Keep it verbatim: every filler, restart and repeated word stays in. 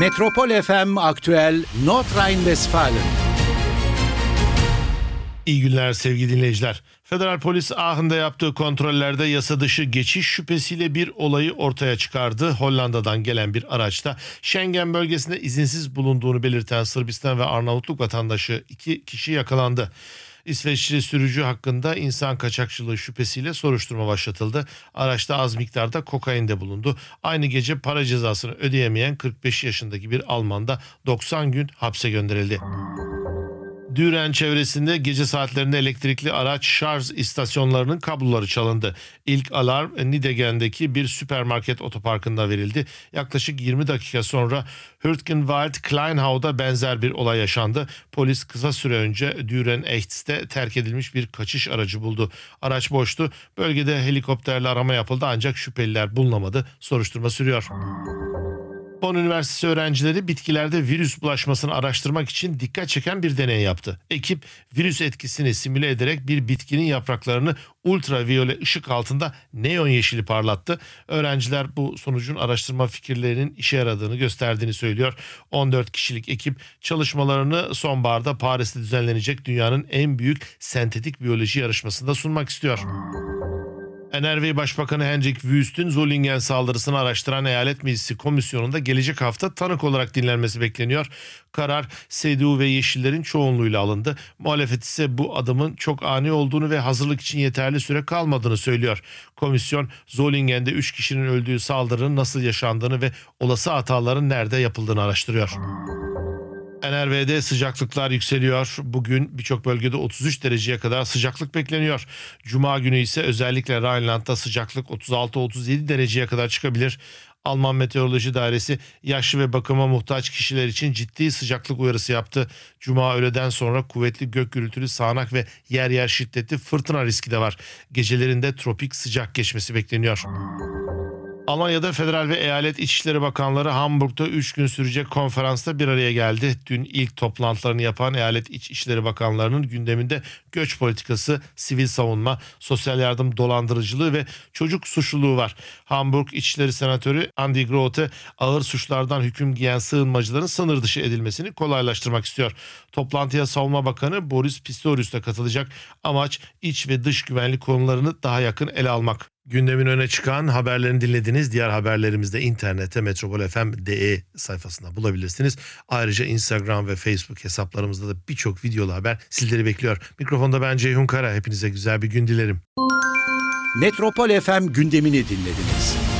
Metropol F M Aktüel Nordrhein-Westfalen. İyi günler sevgili dinleyiciler. Federal Polis Aachen'da yaptığı kontrollerde yasa dışı geçiş şüphesiyle bir olayı ortaya çıkardı. Hollanda'dan gelen bir araçta Schengen bölgesinde izinsiz bulunduğunu belirten Sırbistan ve Arnavutluk vatandaşı iki kişi yakalandı. İsveçli sürücü hakkında insan kaçakçılığı şüphesiyle soruşturma başlatıldı. Araçta az miktarda kokain de bulundu. Aynı gece para cezasını ödeyemeyen kırk beş yaşındaki bir Alman da doksan gün hapse gönderildi. Düren çevresinde gece saatlerinde elektrikli araç şarj istasyonlarının kabloları çalındı. İlk alarm Nidegen'deki bir süpermarket otoparkında verildi. Yaklaşık yirmi dakika sonra Hürtgenwald Kleinhau'da benzer bir olay yaşandı. Polis kısa süre önce Düren-Echt'te terk edilmiş bir kaçış aracı buldu. Araç boştu. Bölgede helikopterle arama yapıldı ancak şüpheliler bulunamadı. Soruşturma sürüyor. Bonn Üniversitesi öğrencileri bitkilerde virüs bulaşmasını araştırmak için dikkat çeken bir deney yaptı. Ekip virüs etkisini simüle ederek bir bitkinin yapraklarını ultraviyole ışık altında neon yeşili parlattı. Öğrenciler bu sonucun araştırma fikirlerinin işe yaradığını gösterdiğini söylüyor. on dört kişilik ekip çalışmalarını sonbaharda Paris'te düzenlenecek dünyanın en büyük sentetik biyoloji yarışmasında sunmak istiyor. N R V Başbakanı Hendrik Wüst'ün Zollingen saldırısını araştıran Eyalet Meclisi Komisyonu'nda gelecek hafta tanık olarak dinlenmesi bekleniyor. Karar C D U ve Yeşillerin çoğunluğuyla alındı. Muhalefet ise bu adımın çok ani olduğunu ve hazırlık için yeterli süre kalmadığını söylüyor. Komisyon Zollingen'de üç kişinin öldüğü saldırının nasıl yaşandığını ve olası hataların nerede yapıldığını araştırıyor. N R V'de sıcaklıklar yükseliyor. Bugün birçok bölgede otuz üç dereceye kadar sıcaklık bekleniyor. Cuma günü ise özellikle Rhineland'da sıcaklık otuz altı otuz yedi dereceye kadar çıkabilir. Alman Meteoroloji Dairesi yaşlı ve bakıma muhtaç kişiler için ciddi sıcaklık uyarısı yaptı. Cuma öğleden sonra kuvvetli gök gürültülü sağanak ve yer yer şiddetli fırtına riski de var. Gecelerinde tropik sıcak geçmesi bekleniyor. Almanya'da Federal ve Eyalet İçişleri Bakanları Hamburg'da üç gün sürecek konferansta bir araya geldi. Dün ilk toplantılarını yapan Eyalet İçişleri Bakanlarının gündeminde göç politikası, sivil savunma, sosyal yardım dolandırıcılığı ve çocuk suçluluğu var. Hamburg İçişleri Senatörü Andi Grote ağır suçlardan hüküm giyen sığınmacıların sınır dışı edilmesini kolaylaştırmak istiyor. Toplantıya Savunma Bakanı Boris Pistorius da katılacak. Amaç iç ve dış güvenlik konularını daha yakın ele almak. Gündemin öne çıkan haberlerini dinlediniz. Diğer haberlerimizde internette metropol f m nokta d e sayfasında bulabilirsiniz. Ayrıca Instagram ve Facebook hesaplarımızda da birçok videolu haber sizleri bekliyor. Mikrofonda ben Ceyhun Kara. Hepinize güzel bir gün dilerim. Metropol F M gündemini dinlediniz.